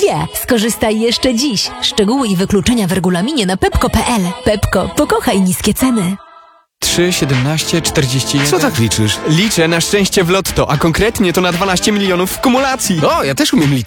wie. Skorzystaj jeszcze dziś. Szczegóły i wykluczenia w regulaminie na pepko.pl. Pepko, pokochaj niskie ceny. 3, 17, 41... Co tak liczysz? Liczę na szczęście w lotto, a konkretnie to na 12 milionów w kumulacji. O, ja też umiem liczyć.